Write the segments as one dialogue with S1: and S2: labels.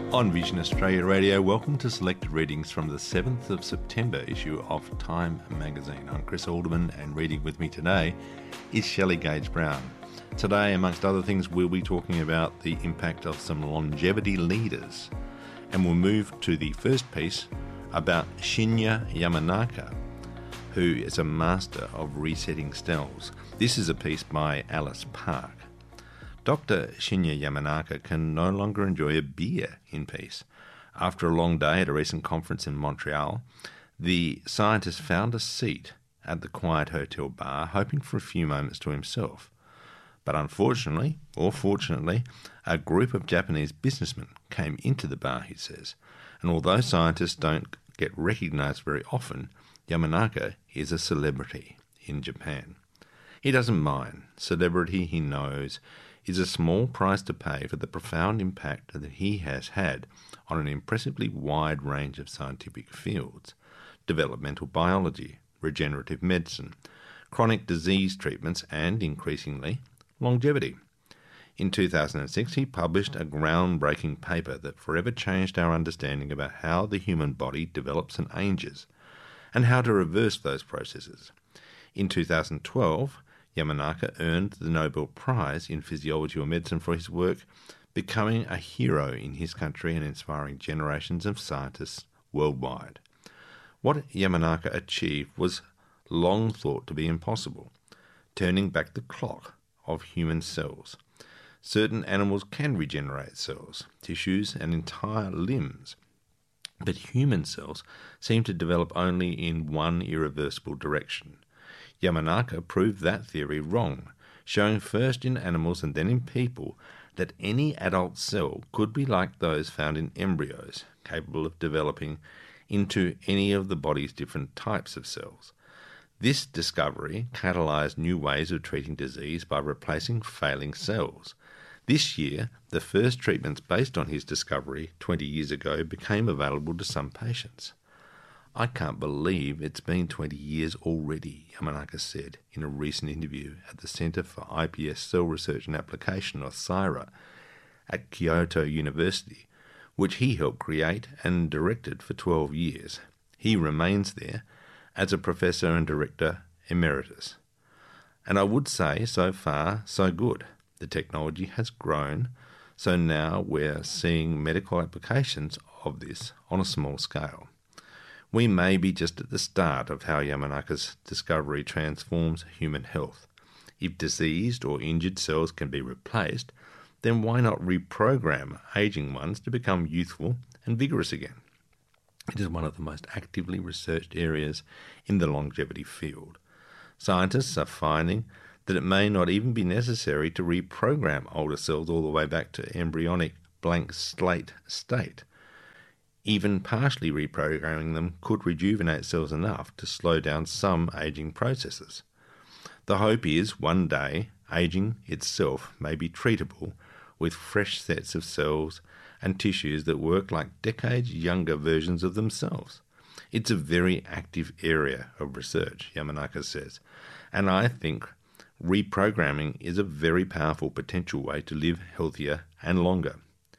S1: On Vision Australia Radio, welcome to selected readings from the 7th of September issue of Time magazine. I'm Chris Alderman, and reading with me today is Shelley Gage-Brown. Today, amongst other things, we'll be talking about the impact of some longevity leaders, and we'll move to the first piece about Shinya Yamanaka, who is a master of resetting cells. This is a piece by Alice Park. Dr. Shinya Yamanaka can no longer enjoy a beer in peace. After a long day at a recent conference in Montreal, the scientist found a seat at the quiet hotel bar, hoping for a few moments to himself. But unfortunately, or fortunately, a group of Japanese businessmen came into the bar, he says. And although scientists don't get recognised very often, Yamanaka is a celebrity in Japan. He doesn't mind. Celebrity, he knows, is a small price to pay for the profound impact that he has had on an impressively wide range of scientific fields: developmental biology, regenerative medicine, chronic disease treatments, and, increasingly, longevity. In 2006, he published a groundbreaking paper that forever changed our understanding about how the human body develops and ages, and how to reverse those processes. In 2012, Yamanaka earned the Nobel Prize in Physiology or Medicine for his work, becoming a hero in his country and inspiring generations of scientists worldwide. What Yamanaka achieved was long thought to be impossible: turning back the clock of human cells. Certain animals can regenerate cells, tissues, and entire limbs, but human cells seem to develop only in one irreversible direction. Yamanaka proved that theory wrong, showing first in animals and then in people that any adult cell could be like those found in embryos, capable of developing into any of the body's different types of cells. This discovery catalyzed new ways of treating disease by replacing failing cells. This year, the first treatments based on his discovery 20 years ago became available to some patients. "I can't believe it's been 20 years already," Yamanaka said in a recent interview at the Centre for iPS Cell Research and Application, or CSIRA, at Kyoto University, which he helped create and directed for 12 years. He remains there as a professor and director emeritus. And I would say, so far, so good. The technology has grown, so now we're seeing medical applications of this on a small scale. We may be just at the start of how Yamanaka's discovery transforms human health. If diseased or injured cells can be replaced, then why not reprogram aging ones to become youthful and vigorous again? It is one of the most actively researched areas in the longevity field. Scientists are finding that it may not even be necessary to reprogram older cells all the way back to embryonic blank slate state. Even partially reprogramming them could rejuvenate cells enough to slow down some aging processes. The hope is one day aging itself may be treatable with fresh sets of cells and tissues that work like decades younger versions of themselves. It's a very active area of research, Yamanaka says, and I think reprogramming is a very powerful potential way to live healthier and longer.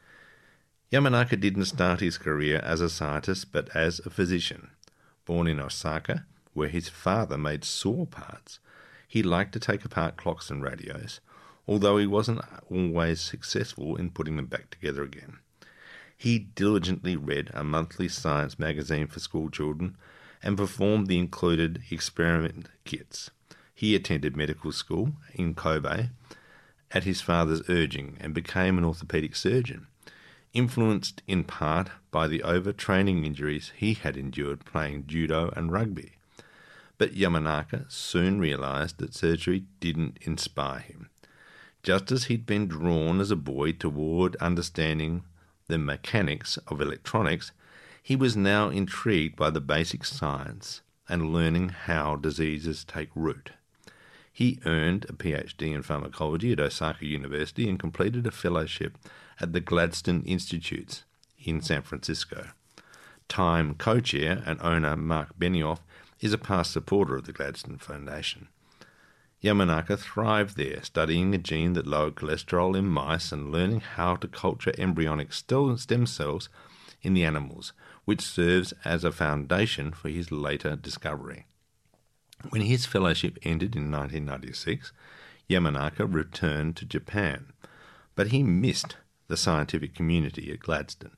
S1: Yamanaka didn't start his career as a scientist but as a physician. Born in Osaka, where his father made saw parts, he liked to take apart clocks and radios, although he wasn't always successful in putting them back together again. He diligently read a monthly science magazine for school children and performed the included experiment kits. He attended medical school in Kobe at his father's urging and became an orthopaedic surgeon, influenced in part by the overtraining injuries he had endured playing judo and rugby. But Yamanaka soon realised that surgery didn't inspire him. Just as he'd been drawn as a boy toward understanding the mechanics of electronics, he was now intrigued by the basic science and learning how diseases take root. He earned a PhD in pharmacology at Osaka University and completed a fellowship at the Gladstone Institutes in San Francisco. Time co-chair and owner Mark Benioff is a past supporter of the Gladstone Foundation. Yamanaka thrived there, studying a gene that lowered cholesterol in mice and learning how to culture embryonic stem cells in the animals, which serves as a foundation for his later discovery. When his fellowship ended in 1996, Yamanaka returned to Japan, but he missed the scientific community at Gladstone.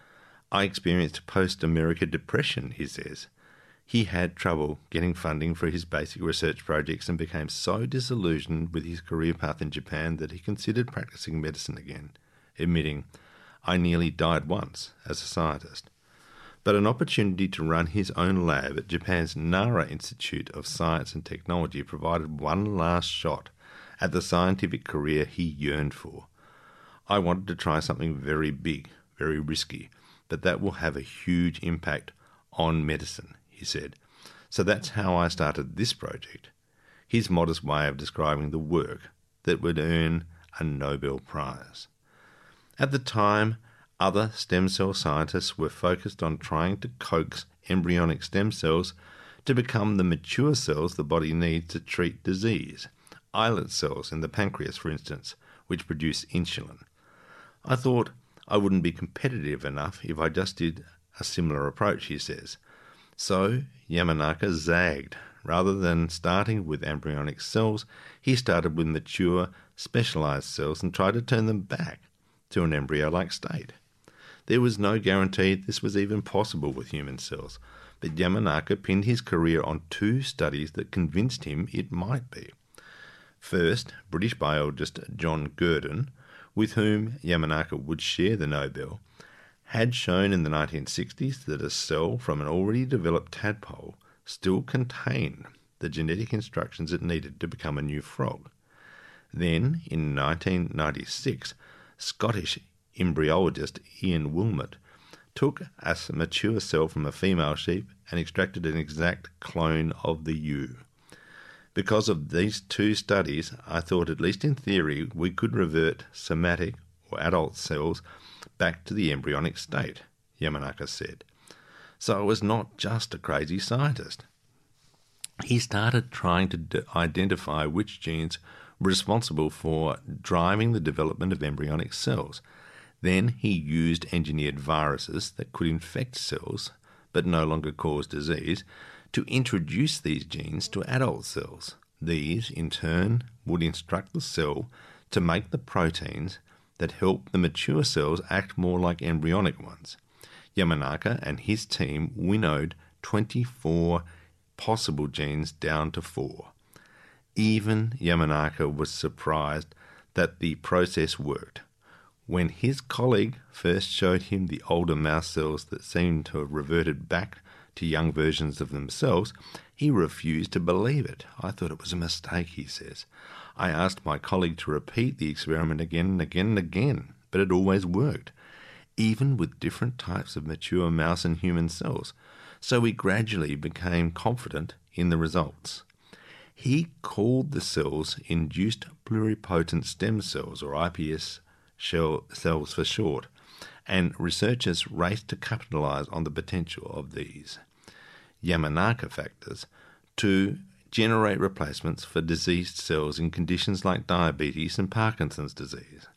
S1: I experienced post-America depression, he says. He had trouble getting funding for his basic research projects and became so disillusioned with his career path in Japan that he considered practicing medicine again, admitting, "I nearly died once as a scientist." But an opportunity to run his own lab at Japan's Nara Institute of Science and Technology provided one last shot at the scientific career he yearned for. "I wanted to try something very big, very risky, but that will have a huge impact on medicine," he said. "So that's how I started this project." His modest way of describing the work that would earn a Nobel Prize. At the time, other stem cell scientists were focused on trying to coax embryonic stem cells to become the mature cells the body needs to treat disease. Islet cells in the pancreas, for instance, which produce insulin. "I thought I wouldn't be competitive enough if I just did a similar approach," he says. So Yamanaka zagged. Rather than starting with embryonic cells, he started with mature, specialized cells and tried to turn them back to an embryo-like state. There was no guarantee this was even possible with human cells, but Yamanaka pinned his career on two studies that convinced him it might be. First, British biologist John Gurdon, with whom Yamanaka would share the Nobel, had shown in the 1960s that a cell from an already developed tadpole still contained the genetic instructions it needed to become a new frog. Then, in 1996, Scottish embryologist Ian Wilmot took a mature cell from a female sheep and extracted an exact clone of the ewe. Because of these two studies, I thought, at least in theory, we could revert somatic or adult cells back to the embryonic state, Yamanaka said. So I was not just a crazy scientist. He started trying to identify which genes were responsible for driving the development of embryonic cells. Then he used engineered viruses that could infect cells but no longer cause disease to introduce these genes to adult cells. These, in turn, would instruct the cell to make the proteins that help the mature cells act more like embryonic ones. Yamanaka and his team winnowed 24 possible genes down to 4. Even Yamanaka was surprised that the process worked. When his colleague first showed him the older mouse cells that seemed to have reverted back to young versions of themselves, he refused to believe it. "I thought it was a mistake," he says. "I asked my colleague to repeat the experiment again and again and again, but it always worked, even with different types of mature mouse and human cells. So we gradually became confident in the results." He called the cells induced pluripotent stem cells, or iPS cells for short, and researchers raced to capitalize on the potential of these Yamanaka factors to generate replacements for diseased cells in conditions like diabetes and Parkinson's disease.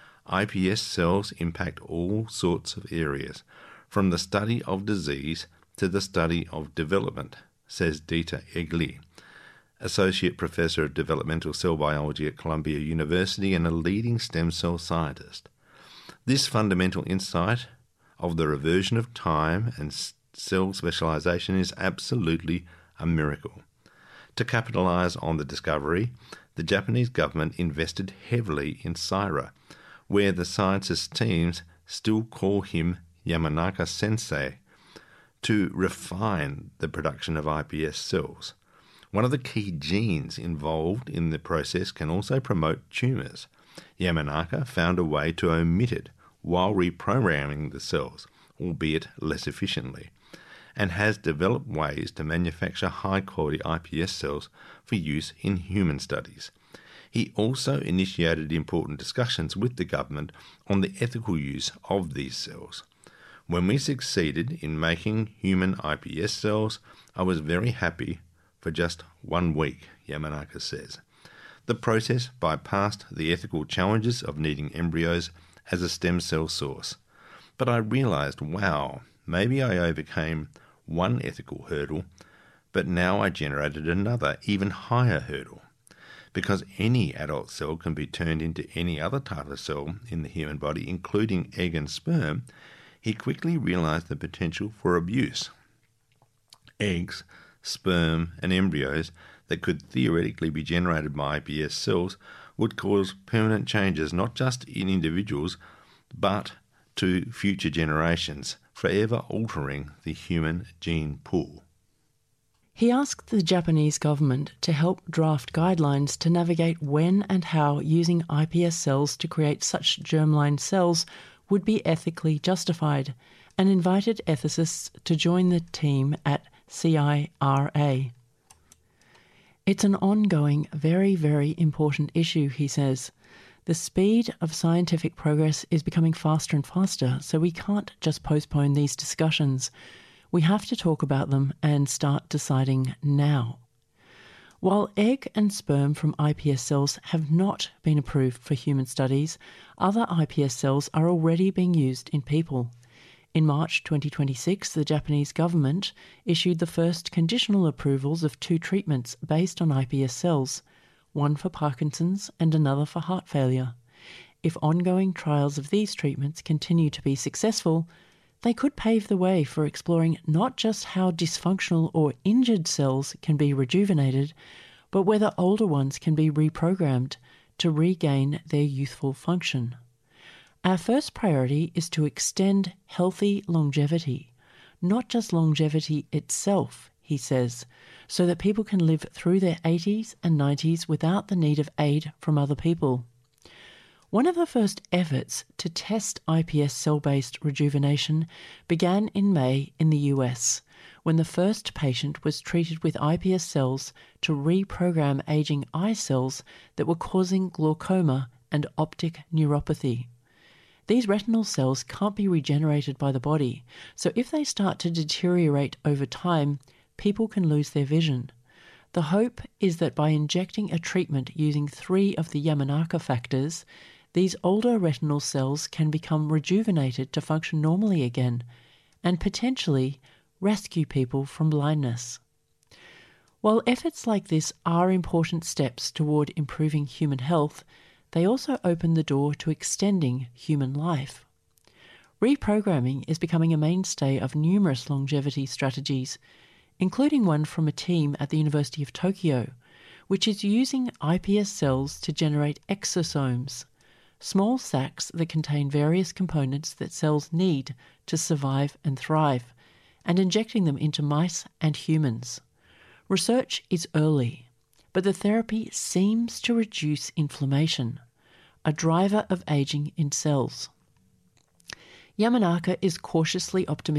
S1: iPS cells impact all sorts of areas, from the study of disease to the study of development, says Dieter Egli, Associate Professor of Developmental Cell Biology at Columbia University and a leading stem cell scientist. This fundamental insight of the reversion of time and cell specialization is absolutely a miracle. To capitalize on the discovery, the Japanese government invested heavily in CSIRO, where the scientists' teams still call him Yamanaka Sensei, to refine the production of iPS cells. One of the key genes involved in the process can also promote tumours. Yamanaka found a way to omit it while reprogramming the cells, albeit less efficiently, and has developed ways to manufacture high-quality iPS cells for use in human studies. He also initiated important discussions with the government on the ethical use of these cells. "When we succeeded in making human iPS cells, I was very happy for just 1 week," Yamanaka says. The process bypassed the ethical challenges of needing embryos as a stem cell source. But I realised, wow, maybe I overcame one ethical hurdle, but now I generated another, even higher hurdle. Because any adult cell can be turned into any other type of cell in the human body, including egg and sperm, he quickly realised the potential for abuse. Eggs, sperm and embryos that could theoretically be generated by iPS cells would cause permanent changes not just in individuals but to future generations, forever altering the human gene pool.
S2: He asked the Japanese government to help draft guidelines to navigate when and how using iPS cells to create such germline cells would be ethically justified, and invited ethicists to join the team at CIRA. It's an ongoing, very, very important issue, he says. The speed of scientific progress is becoming faster and faster, so we can't just postpone these discussions. We have to talk about them and start deciding now. While egg and sperm from iPS cells have not been approved for human studies, other iPS cells are already being used in people. In March 2026, the Japanese government issued the first conditional approvals of 2 treatments based on iPS cells, one for Parkinson's and another for heart failure. If ongoing trials of these treatments continue to be successful, they could pave the way for exploring not just how dysfunctional or injured cells can be rejuvenated, but whether older ones can be reprogrammed to regain their youthful function. Our first priority is to extend healthy longevity, not just longevity itself, he says, so that people can live through their 80s and 90s without the need of aid from other people. One of the first efforts to test iPS cell-based rejuvenation began in May in the US, when the first patient was treated with iPS cells to reprogram aging eye cells that were causing glaucoma and optic neuropathy. These retinal cells can't be regenerated by the body, so if they start to deteriorate over time, people can lose their vision. The hope is that by injecting a treatment using 3 of the Yamanaka factors, these older retinal cells can become rejuvenated to function normally again and potentially rescue people from blindness. While efforts like this are important steps toward improving human health, they also open the door to extending human life. Reprogramming is becoming a mainstay of numerous longevity strategies, including one from a team at the University of Tokyo, which is using iPS cells to generate exosomes, small sacs that contain various components that cells need to survive and thrive, and injecting them into mice and humans. Research is early, but the therapy seems to reduce inflammation, a driver of aging in cells. Yamanaka is cautiously optimistic